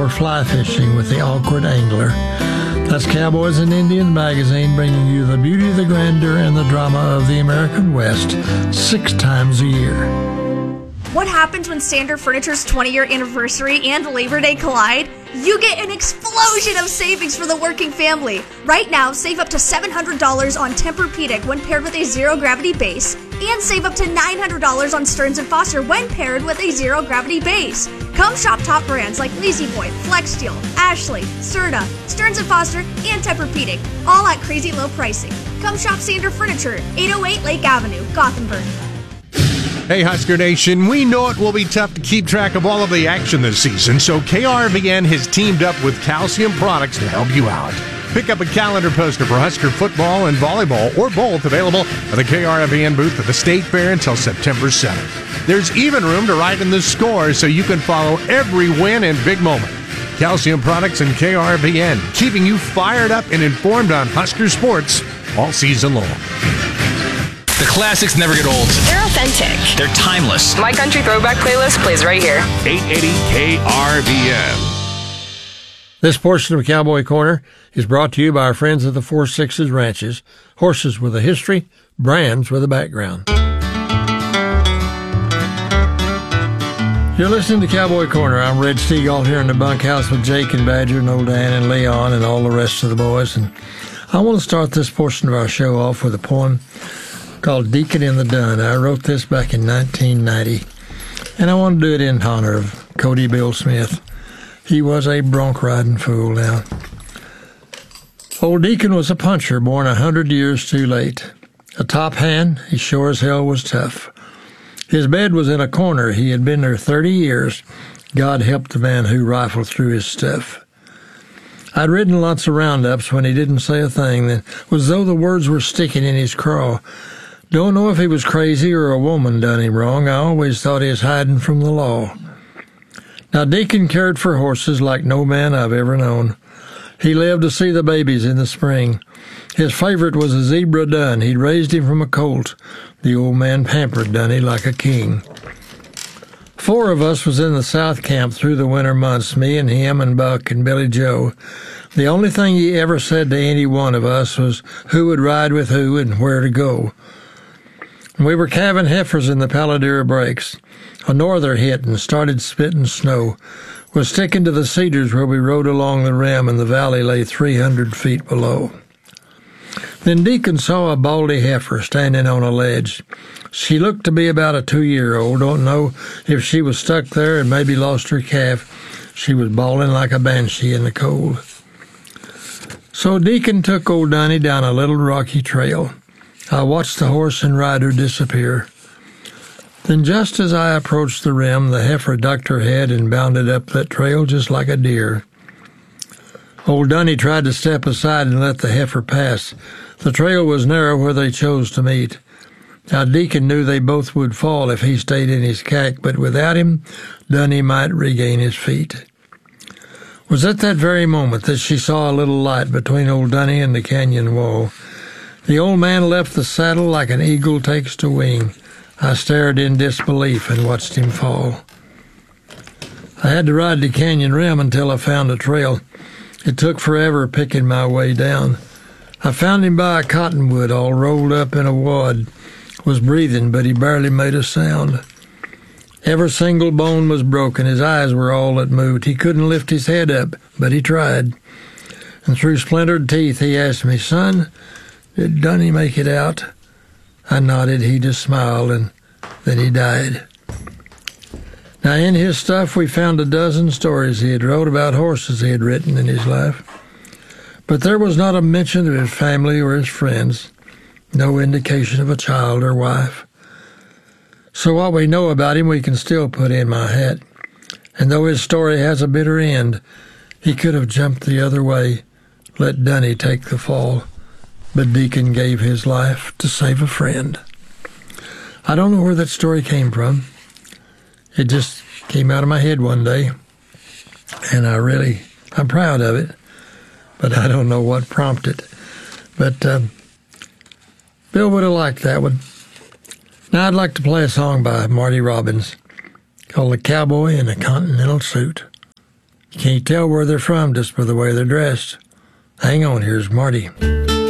or fly fishing with the awkward angler. That's Cowboys and Indians magazine, bringing you the beauty, the grandeur, and the drama of the American West 6 times a year. What happens when Standard Furniture's 20-year anniversary and Labor Day collide? You get an explosion of savings for the working family. Right now, save up to $700 on Tempur-Pedic when paired with a zero-gravity base, and save up to $900 on Stearns & Foster when paired with a zero-gravity base. Come shop top brands like La-Z-Boy, FlexSteel, Ashley, Serta, Stearns & Foster, and Tempur-Pedic, all at crazy low pricing. Come shop Standard Furniture, 808 Lake Avenue, Gothenburg. Hey, Husker Nation, we know it will be tough to keep track of all of the action this season, so KRVN has teamed up with Calcium Products to help you out. Pick up a calendar poster for Husker football and volleyball, or both, available at the KRVN booth at the State Fair until September 7th. There's even room to write in the score so you can follow every win and big moment. Calcium Products and KRVN, keeping you fired up and informed on Husker sports all season long. The classics never get old. They're authentic. They're timeless. My Country Throwback playlist plays right here. 880 KRVN. This portion of Cowboy Corner is brought to you by our friends at the 4 Sixes Ranches. Horses with a history, brands with a background. You're listening to Cowboy Corner. I'm Red Steagall here in the bunkhouse with Jake and Badger and old Dan and Leon and all the rest of the boys. And I want to start this portion of our show off with a poem called Deacon in the Dun. I wrote this back in 1990, and I want to do it in honor of Cody Bill Smith. He was a bronc riding fool now. Old Deacon was a puncher born 100 years too late. A top hand, he sure as hell was tough. His bed was in a corner. He had been there 30 years. God help the man who rifled through his stuff. I'd ridden lots of roundups when he didn't say a thing. It was as though the words were sticking in his craw. Don't know if he was crazy or a woman done him wrong. I always thought he was hiding from the law. Now, Deacon cared for horses like no man I've ever known. He lived to see the babies in the spring. His favorite was a zebra dun. He'd raised him from a colt. The old man pampered Dunny like a king. 4 of us was in the South Camp through the winter months, me and him and Buck and Billy Joe. The only thing he ever said to any one of us was who would ride with who and where to go. We were calving heifers in the Paladera breaks. A norther hit and started spitting snow. Was sticking to the cedars where we rode along the rim, and the valley lay 300 feet below. Then Deacon saw a baldy heifer standing on a ledge. She looked to be about a 2-year-old. Don't know if she was stuck there and maybe lost her calf. She was bawling like a banshee in the cold. So Deacon took old Dunny down a little rocky trail. I watched the horse and rider disappear. Then just as I approached the rim, the heifer ducked her head and bounded up that trail just like a deer. Old Dunny tried to step aside and let the heifer pass. The trail was narrow where they chose to meet. Now Deacon knew they both would fall if he stayed in his cack, but without him, Dunny might regain his feet. It was at that very moment that she saw a little light between old Dunny and the canyon wall. The old man left the saddle like an eagle takes to wing. I stared in disbelief and watched him fall. I had to ride the canyon rim until I found a trail. It took forever picking my way down. I found him by a cottonwood all rolled up in a wad. Was breathing, but he barely made a sound. Every single bone was broken. His eyes were all that moved. He couldn't lift his head up, but he tried. And through splintered teeth, he asked me, "Son, did Dunny make it out?" I nodded. He just smiled, and then he died. Now, in his stuff, we found a dozen stories he had wrote about horses he had ridden in his life. But there was not a mention of his family or his friends, no indication of a child or wife. So what we know about him, we can still put in my hat. And though his story has a bitter end, he could have jumped the other way, let Dunny take the fall. But Deacon gave his life to save a friend. I don't know where that story came from. It just came out of my head one day, and I'm proud of it, but I don't know what prompted it. But Bill would have liked that one. Now I'd like to play a song by Marty Robbins called "The Cowboy in a Continental Suit." You can't tell where they're from just by the way they're dressed. Hang on, here's Marty.